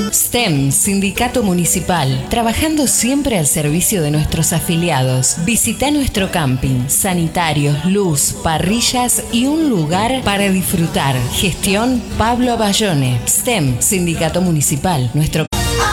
STEM, Sindicato Municipal, trabajando siempre al servicio de nuestros afiliados. Visita nuestro camping, sanitarios, luz, parrillas y un lugar para disfrutar. Gestión Pablo Bayone. STEM, Sindicato Municipal. Nuestro